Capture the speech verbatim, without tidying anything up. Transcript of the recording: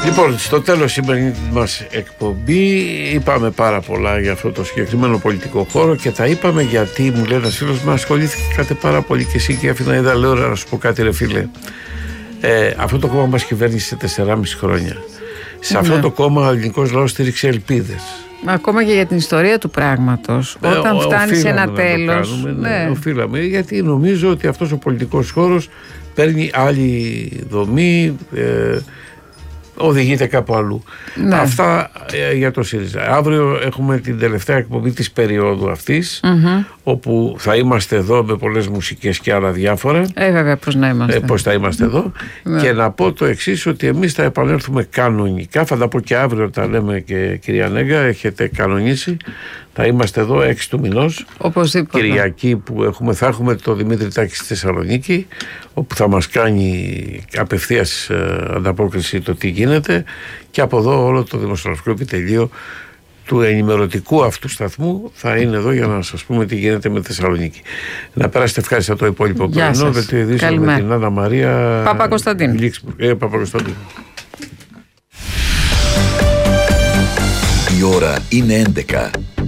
Λοιπόν, στο τέλος σημερινή μας εκπομπή είπαμε πάρα πολλά για αυτό το συγκεκριμένο πολιτικό χώρο και τα είπαμε γιατί μου λέει ένας φίλος μου, ασχολήθηκατε πάρα πολύ και εσύ και η Αθηναίδα. Λέω, να σου πω κάτι ρε φίλε, ε, αυτό το κόμμα μας κυβέρνησε τεσσεράμισι χρόνια. Σε αυτό ναι. το κόμμα ο ελληνικός λαός στήριξε ελπίδες. Ακόμα και για την ιστορία του πράγματος. Ε, Όταν ο, φτάνει σε ένα τέλος. Κάνουμε, ναι, ναι. Οφείλαμε, γιατί νομίζω ότι αυτός ο πολιτικός χώρος παίρνει άλλη δομή, ε, οδηγείται κάπου αλλού. Ναι. Αυτά ε, για το ΣΥΡΙΖΑ. Αύριο έχουμε την τελευταία εκπομπή της περίοδου αυτής, mm-hmm. όπου θα είμαστε εδώ με πολλές μουσικές και άλλα διάφορα. Ε, βέβαια, πώς να είμαστε. Ε, πώς θα είμαστε εδώ. Ναι. Και να πω το εξής, ότι εμείς θα επανέλθουμε κανονικά. Θα τα πω και αύριο, τα λέμε και κυρία Νέγκα, έχετε κανονίσει. Θα είμαστε εδώ έξι του μηνός. Οπωσδήποτε. Κυριακή που έχουμε, θα έχουμε το Δημήτρη Τάκη στη Θεσσαλονίκη, όπου θα μας κάνει απευθείας ε, ανταπόκριση το τι γίνεται, και από εδώ όλο το δημοσιογραφικό επιτελείο του ενημερωτικού αυτού σταθμού θα είναι εδώ για να σας πούμε τι γίνεται με τη Θεσσαλονίκη. Να περάσετε ευχάριστα το υπόλοιπο πρωινό. Βελτιωδήσω με την Άννα Μαρία Παπακοσταντίνου. Ε, Παπακοσταντίνου. Η ώρα είναι έντεκα.